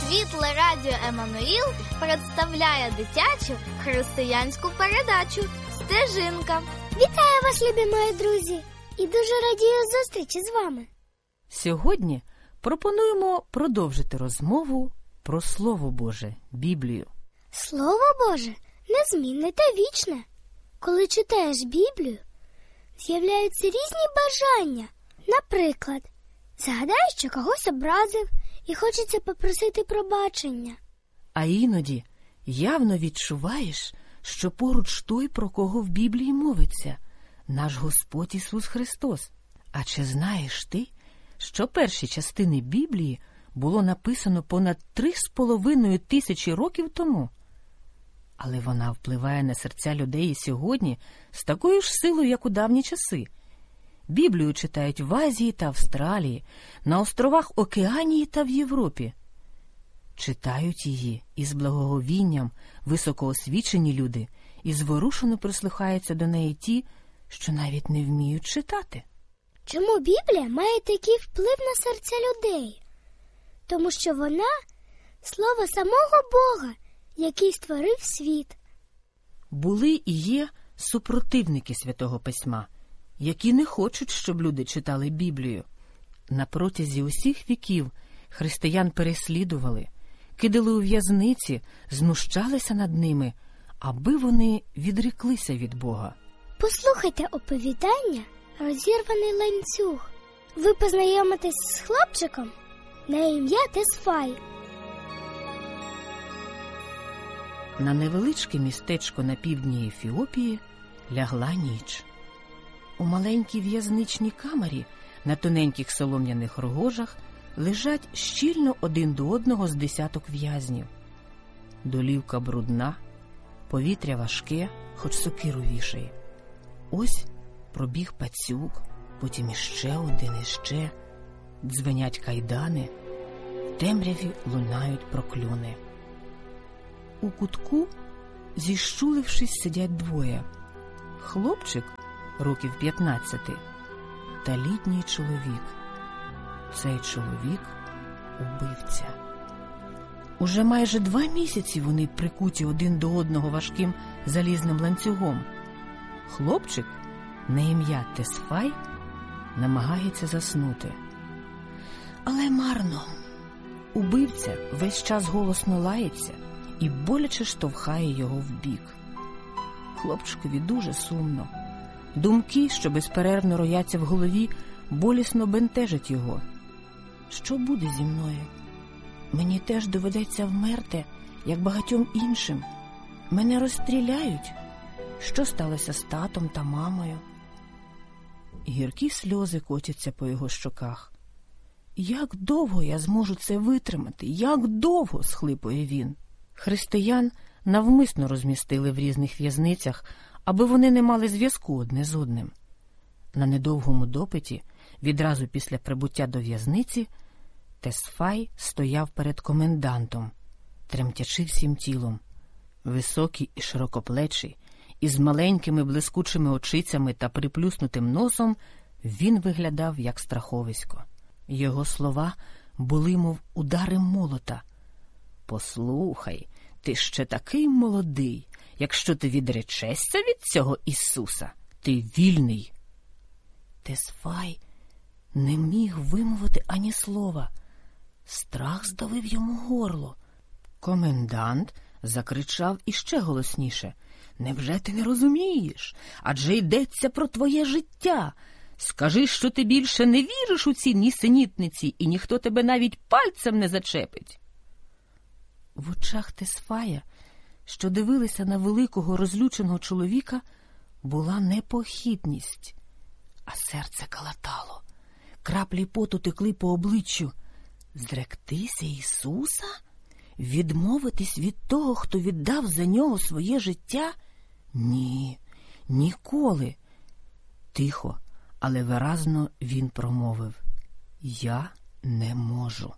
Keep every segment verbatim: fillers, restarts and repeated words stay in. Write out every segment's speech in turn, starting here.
Світле радіо Еммануїл представляє дитячу християнську передачу «Стежинка». Вітаю вас, любі мої друзі, і дуже радію зустрічі з вами. Сьогодні пропонуємо продовжити розмову про Слово Боже, Біблію. Слово Боже незмінне та вічне. Коли читаєш Біблію, з'являються різні бажання. Наприклад, згадаєш, що когось образив і хочеться попросити пробачення. А іноді явно відчуваєш, що поруч той, про кого в Біблії мовиться – наш Господь Ісус Христос. А чи знаєш ти, що перші частини Біблії було написано понад три з половиною тисячі років тому? Але вона впливає на серця людей і сьогодні з такою ж силою, як у давні часи. Біблію читають в Азії та Австралії, на островах Океанії та в Європі. Читають її із благоговінням високоосвічені люди, і зворушено прислухаються до неї ті, що навіть не вміють читати. Чому Біблія має такий вплив на серця людей? Тому що вона – слово самого Бога, який створив світ. Були і є супротивники Святого Письма, які не хочуть, щоб люди читали Біблію. На протязі усіх віків християн переслідували, кидали у в'язниці, знущалися над ними, аби вони відреклися від Бога. Послухайте оповідання «Розірваний ланцюг». Ви познайомитесь з хлопчиком на ім'я Тесфай. На невеличке містечко на півдні Ефіопії лягла ніч. У маленькій в'язничній камері на тоненьких солом'яних рогожах лежать щільно один до одного з десяток в'язнів. Долівка брудна, повітря важке, хоч сокиру вішає. Ось пробіг пацюк, потім іще один, іще. Дзвенять кайдани, в темряві лунають прокльони. У кутку, зіщулившись, сидять двоє. Хлопчик років п'ятнадцяти та літній чоловік. Цей чоловік – убивця. Уже майже два місяці вони прикуті один до одного важким залізним ланцюгом. Хлопчик на ім'я Тесфай намагається заснути. Але марно. Убивця весь час голосно лається і боляче штовхає його вбік. Хлопчикові дуже сумно. Думки, що безперервно рояться в голові, болісно бентежать його. Що буде зі мною? Мені теж доведеться вмерти, як багатьом іншим. Мене розстріляють. Що сталося з татом та мамою? Гіркі сльози котяться по його щоках. Як довго я зможу це витримати? Як довго? – схлипує він. Християн навмисно розмістили в різних в'язницях, аби вони не мали зв'язку одне з одним. На недовгому допиті, відразу після прибуття до в'язниці, Тесфай стояв перед комендантом, тремтячи всім тілом. Високий і широкоплечий, із маленькими блискучими очицями та приплюснутим носом, він виглядав як страховисько. Його слова були, мов удари молота. «Послухай, ти ще такий молодий. Якщо ти відречешся від цього Ісуса, ти вільний». Тесфай не міг вимовити ані слова. Страх здавив йому горло. Комендант закричав іще голосніше: «Невже ти не розумієш? Адже йдеться про твоє життя. Скажи, що ти більше не віриш у ці нісенітниці, і ніхто тебе навіть пальцем не зачепить». В очах Тесфая, що дивилися на великого розлюченого чоловіка, була непохитність, а серце калатало. Краплі поту текли по обличчю. Зректися Ісуса? Відмовитись від того, хто віддав за нього своє життя? Ні, ніколи. Тихо, але виразно він промовив: «Я не можу».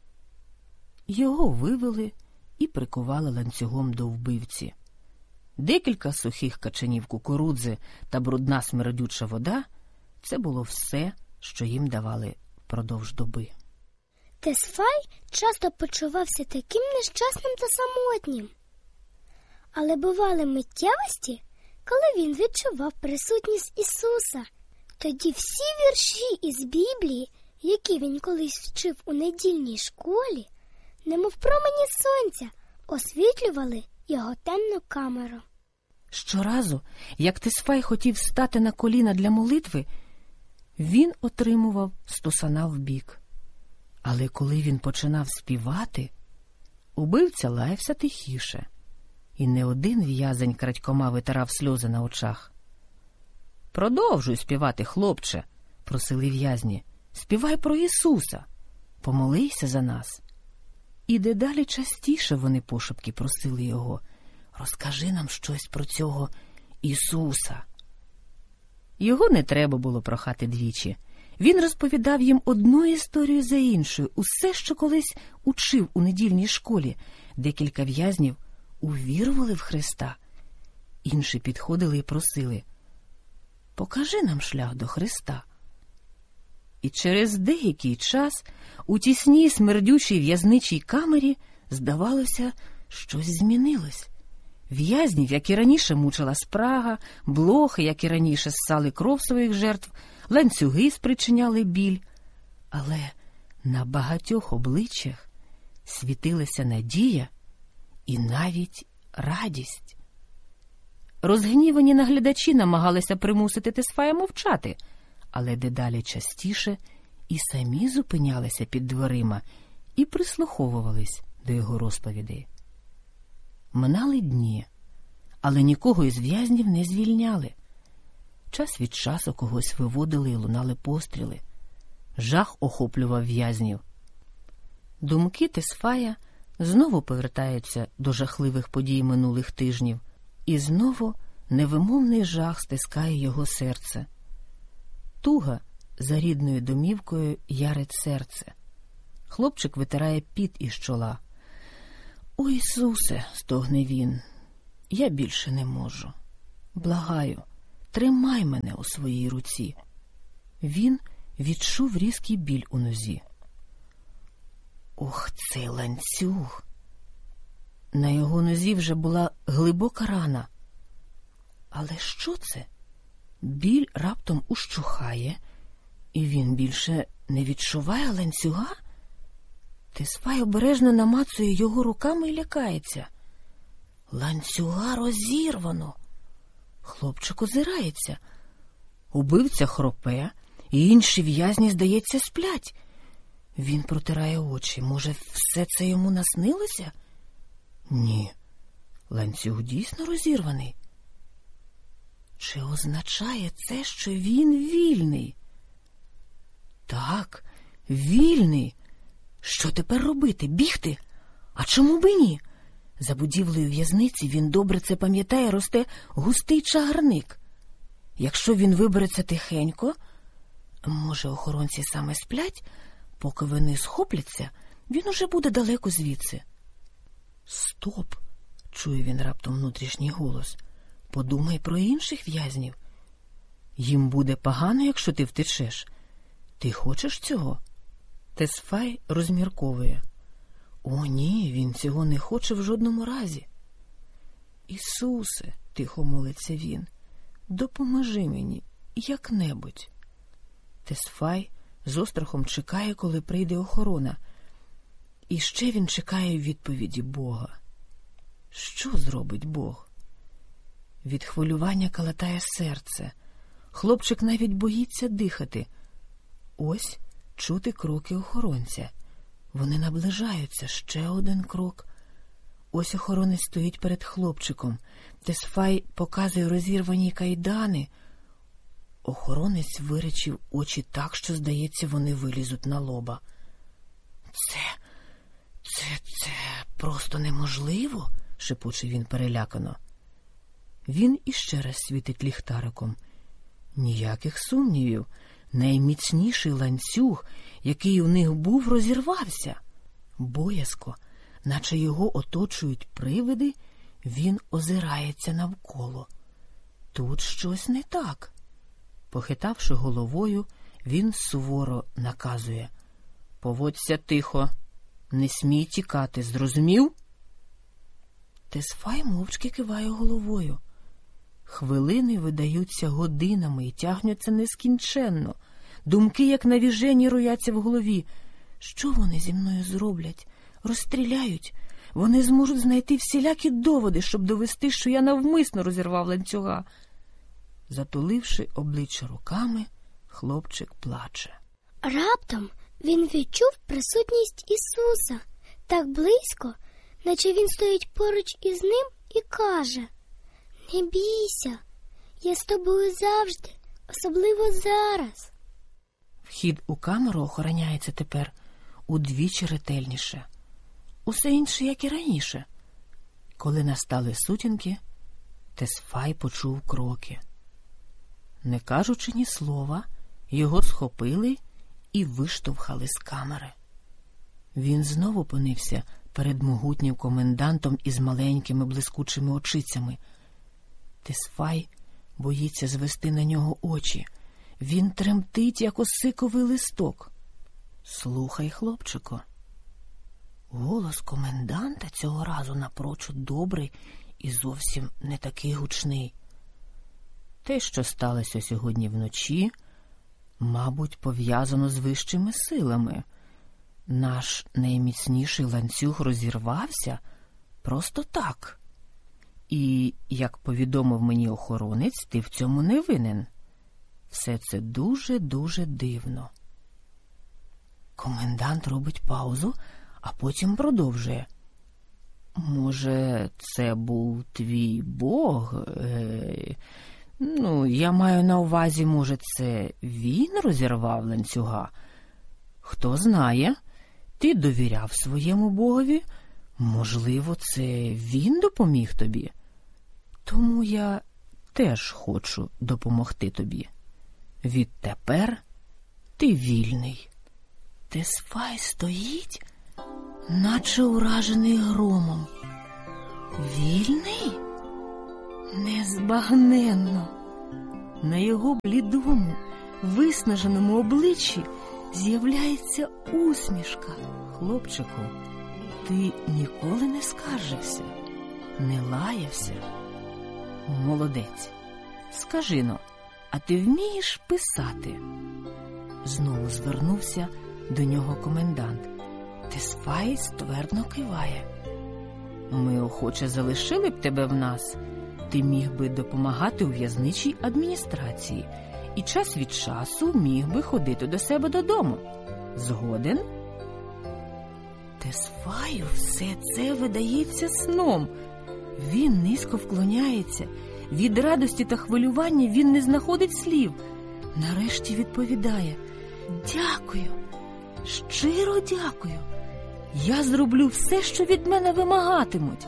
Його вивели і прикували ланцюгом до вбивці. Декілька сухих качанів кукурудзи та брудна смердюча вода – це було все, що їм давали впродовж доби. Тесфай часто почувався таким нещасним та самотнім. Але бували миттєвості, коли він відчував присутність Ісуса. Тоді всі вірші із Біблії, які він колись вчив у недільній школі, немов промені сонця, освітлювали його темну камеру. Щоразу, як Тесфай хотів стати на коліна для молитви, він отримував стусана в бік. Але коли він починав співати, убивця лаявся тихіше, і не один в'язень крадькома витирав сльози на очах. «Продовжуй співати, хлопче», – просили в'язні, – «співай про Ісуса, помолися за нас». І дедалі частіше вони пошепки просили його: «Розкажи нам щось про цього Ісуса». Його не треба було прохати двічі. Він розповідав їм одну історію за іншою, усе, що колись учив у недільній школі. Декілька в'язнів увірували в Христа. Інші підходили і просили: «Покажи нам шлях до Христа». І через деякий час у тісній смердючій в'язничій камері, здавалося, щось змінилось. В'язнів, як і раніше, мучила спрага, блохи, як і раніше, ссали кров своїх жертв, ланцюги спричиняли біль. Але на багатьох обличчях світилася надія і навіть радість. Розгнівані наглядачі намагалися примусити Тесфая мовчати, але дедалі частіше і самі зупинялися під дверима і прислуховувались до його розповідей. Минали дні, але нікого із в'язнів не звільняли. Час від часу когось виводили і лунали постріли. Жах охоплював в'язнів. Думки Тесфая знову повертаються до жахливих подій минулих тижнів, і знову невимовний жах стискає його серце. Туга за рідною домівкою ярить серце. Хлопчик витирає піт із чола. «О, Ісусе!» – стогне він. «Я більше не можу. Благаю, тримай мене у своїй руці». Він відчув різкий біль у нозі. Ох, цей ланцюг! На його нозі вже була глибока рана. Але що це? Біль раптом ущухає, і він більше не відчуває ланцюга? Тесфай обережно намацує його руками і лякається. Ланцюга розірвано. Хлопчик озирається. Убивця хропе, і інші в'язні, здається, сплять. Він протирає очі. Може, все це йому наснилося? Ні, ланцюг дійсно розірваний. Чи означає це, що він вільний? Так, вільний. Що тепер робити? Бігти? А чому б і ні? За будівлею в'язниці, він добре це пам'ятає, росте густий чагарник. Якщо він вибереться тихенько, може, охоронці саме сплять, поки вони схопляться, він уже буде далеко звідси. Стоп! Чує він раптом внутрішній голос. Подумай про інших в'язнів. Їм буде погано, якщо ти втечеш. Ти хочеш цього? Тесфай розмірковує. О, ні, він цього не хоче в жодному разі. Ісусе, тихо молиться він, допоможи мені як-небудь. Тесфай з острахом чекає, коли прийде охорона. І ще він чекає відповіді Бога. Що зробить Бог? Від хвилювання калатає серце. Хлопчик навіть боїться дихати. Ось чути кроки охоронця. Вони наближаються. Ще один крок. Ось охоронець стоїть перед хлопчиком. Тесфай показує розірвані кайдани. Охоронець вирячив очі так, що, здається, вони вилізуть на лоба. Це, це, це просто неможливо, шепоче він перелякано. Він іще раз світить ліхтариком. Ніяких сумнівів. Найміцніший ланцюг, який у них був, розірвався. Боязко, наче його оточують привиди, він озирається навколо. Тут щось не так. Похитавши головою, він суворо наказує: Поводься тихо, не смій тікати, зрозумів? Тесфай мовчки киває головою. Хвилини видаються годинами і тягнуться нескінченно. Думки, як навіжені, рояться в голові. Що вони зі мною зроблять? Розстріляють? Вони зможуть знайти всілякі доводи, щоб довести, що я навмисно розірвав ланцюга. Затуливши обличчя руками, хлопчик плаче. Раптом він відчув присутність Ісуса так близько, наче він стоїть поруч із ним і каже: «Не бійся, я з тобою завжди, особливо зараз». Вхід у камеру охороняється тепер удвічі ретельніше. Усе інше, як і раніше. Коли настали сутінки, Тесфай почув кроки. Не кажучи ні слова, його схопили і виштовхали з камери. Він знову опинився перед могутнім комендантом із маленькими блискучими очицями. Тесфай боїться звести на нього очі. Він тремтить, як осиковий листок. «Слухай, хлопчико». Голос коменданта цього разу напрочуд добрий і зовсім не такий гучний. Те, що сталося сьогодні вночі, мабуть, пов'язано з вищими силами. Наш найміцніший ланцюг розірвався просто так. І, як повідомив мені охоронець, ти в цьому не винен. Все це дуже-дуже дивно. Комендант робить паузу, а потім продовжує. Може, це був твій Бог? Е, ну, я маю на увазі, може, це він розірвав ланцюга? Хто знає, ти довіряв своєму Богові? Можливо, це він допоміг тобі? Тому я теж хочу допомогти тобі. Відтепер ти вільний. Тесфай стоїть, наче уражений громом. Вільний? Незбагненно. На його блідому, виснаженому обличчі з'являється усмішка. Хлопчику, ти ніколи не скаржився, не лаявся. Молодець. Скажи-но, а ти вмієш писати? Знову звернувся до нього комендант. Тесфай ствердно киває. Ми охоче залишили б тебе в нас. Ти міг би допомагати у в'язничій адміністрації і час від часу міг би ходити до себе додому. Згоден? Тесфаю все це видається сном. Він низько вклоняється. Від радості та хвилювання він не знаходить слів. Нарешті відповідає: «Дякую, щиро дякую. Я зроблю все, що від мене вимагатимуть».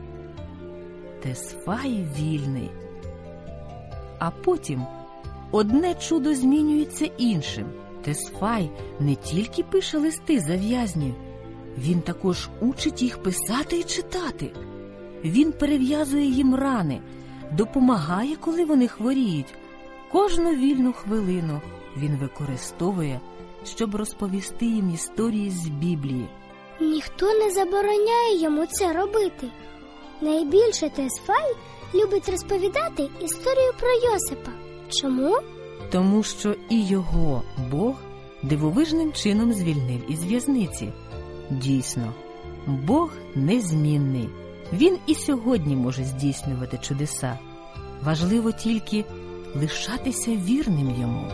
Тесфай вільний. А потім одне чудо змінюється іншим. Тесфай не тільки пише листи за в'язнів, він також учить їх писати і читати. Він перев'язує їм рани, допомагає, коли вони хворіють. Кожну вільну хвилину він використовує, щоб розповісти їм історії з Біблії. Ніхто не забороняє йому це робити. Найбільше Тесфай любить розповідати історію про Йосипа. Чому? Тому що і його Бог дивовижним чином звільнив із в'язниці. Дійсно, Бог незмінний. Він і сьогодні може здійснювати чудеса. Важливо тільки лишатися вірним йому.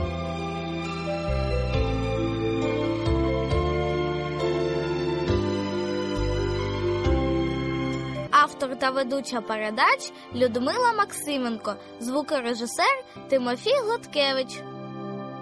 Автор та ведуча передач Людмила Максименко, звукорежисер Тимофій Гладкевич.